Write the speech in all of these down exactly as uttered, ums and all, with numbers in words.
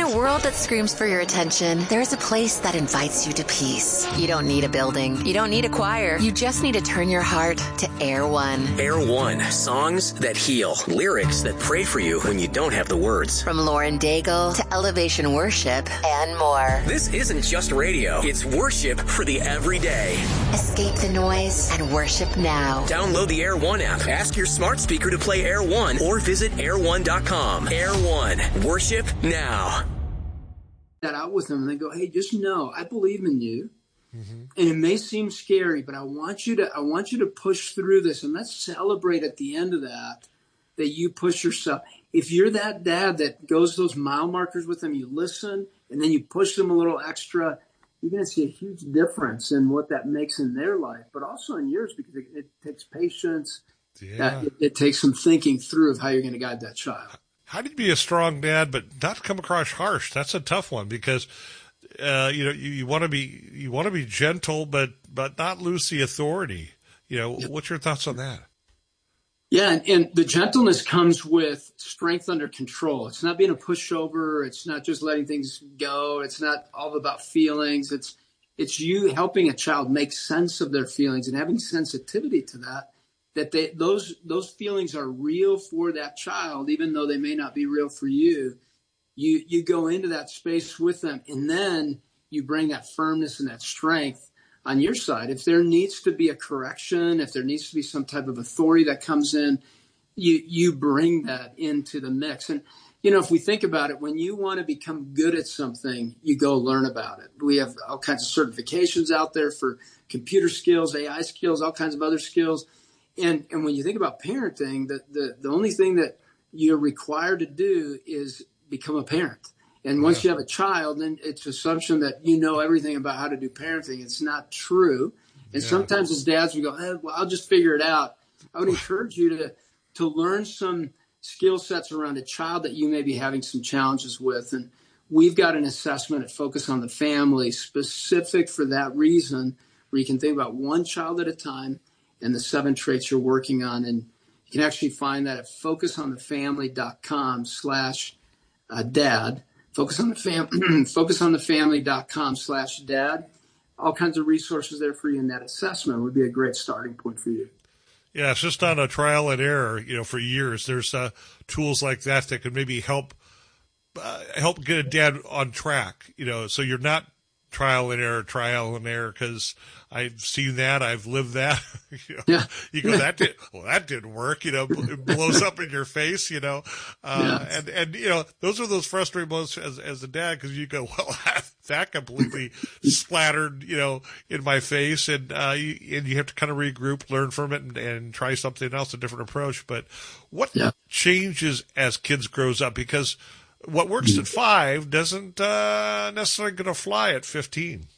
a world that screams for your attention, there's a place that invites you to peace. You don't need a building. You don't need a choir. You just need to turn your heart to Air One. Air One. Songs that heal. Lyrics that pray for you when you don't have the words. From Lauren Daigle to Elevation Worship and more. This isn't just radio. It's worship for the everyday. Escape the noise and worship now. Download the Air One app. Ask your smart speaker to play Air One or visit air one dot com. Air One. Worship now. That out with them and they go, hey, just know I believe in you. Mm-hmm. And it may seem scary, but I want you to I want you to push through this, and let's celebrate at the end of that that you push yourself. If you're that dad that goes those mile markers with them, you listen and then you push them a little extra, you're going to see a huge difference in what that makes in their life, but also in yours, because it, it takes patience. Yeah. Uh, it, it takes some thinking through of how you're going to guide that child. How do you be a strong dad but not come across harsh? That's a tough one, because uh, you know you, you want to be you want to be gentle, but but not lose the authority. You know, yeah. What's your thoughts on that? Yeah, and, and the gentleness comes with strength under control. It's not being a pushover. It's not just letting things go. It's not all about feelings. It's it's you helping a child make sense of their feelings and having sensitivity to that. That they, those those feelings are real for that child, even though they may not be real for you. You you go into that space with them, and then you bring that firmness and that strength on your side. If there needs to be a correction, if there needs to be some type of authority that comes in, you you bring that into the mix. And, you know, if we think about it, when you want to become good at something, you go learn about it. We have all kinds of certifications out there for computer skills, A I skills, all kinds of other skills. And and when you think about parenting, the, the, the only thing that you're required to do is become a parent. And once you have a child, then it's assumption that you know everything about how to do parenting. It's not true. And yeah. Sometimes as dads, we go, hey, well, I'll just figure it out. I would encourage you to to learn some skill sets around a child that you may be having some challenges with. And we've got an assessment at Focus on the Family specific for that reason, where you can think about one child at a time and the seven traits you're working on. And you can actually find that at focusonthefamily.com slash dad. Focus on the fam- focusonthefamily.com slash dad. All kinds of resources there for you, and that assessment would be a great starting point for you. Yeah, it's just on a trial and error, you know, for years. There's uh, tools like that that could maybe help uh, help get a dad on track, you know, so you're not trial and error, trial and error, because I've seen that, I've lived that. you know, yeah. You go, that did well, that didn't work. You know, it blows up in your face. You know, uh, yes. and and you know, those are those frustrating moments as as a dad, because you go, well, that completely splattered, you know, in my face, and uh, you, and you have to kind of regroup, learn from it, and, and try something else, a different approach. But what yeah. changes as kids grows up? Because what works at five doesn't uh, necessarily going to fly at fifteen.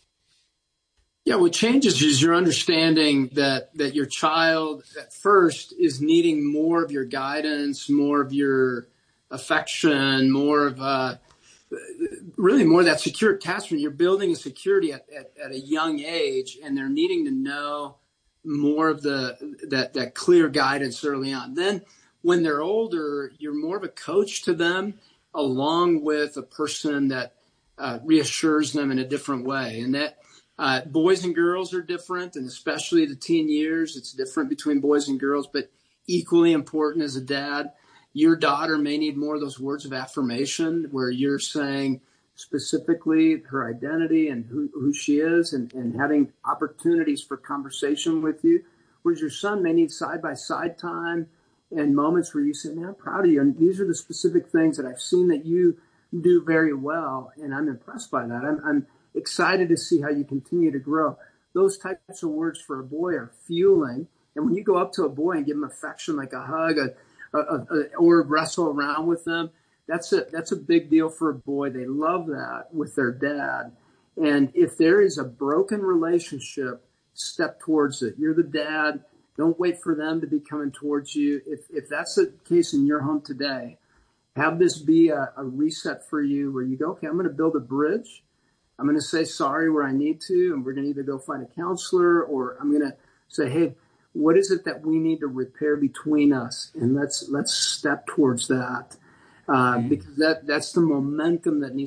Yeah, what changes is your understanding that that your child at first is needing more of your guidance, more of your affection, more of uh, really more of that secure attachment. You're building a security at, at, at a young age, and they're needing to know more of the that that clear guidance early on. Then when they're older, you're more of a coach to them, along with a person that uh, reassures them in a different way. And that uh, boys and girls are different, and especially the teen years, it's different between boys and girls, but equally important as a dad. Your daughter may need more of those words of affirmation where you're saying specifically her identity and who, who she is, and, and having opportunities for conversation with you, whereas your son may need side-by-side time and moments where you say, man, I'm proud of you. And these are the specific things that I've seen that you do very well, and I'm impressed by that. I'm, I'm excited to see how you continue to grow. Those types of words for a boy are fueling. And when you go up to a boy and give him affection, like a hug, a, a, a, or wrestle around with them, that's a, that's a big deal for a boy. They love that with their dad. And if there is a broken relationship, step towards it. You're the dad. Don't wait for them to be coming towards you. If if that's the case in your home today, have this be a, a reset for you where you go, okay, I'm going to build a bridge. I'm going to say sorry where I need to, and we're going to either go find a counselor, or I'm going to say, hey, what is it that we need to repair between us? And let's let's step towards that, uh, because that that's the momentum that needs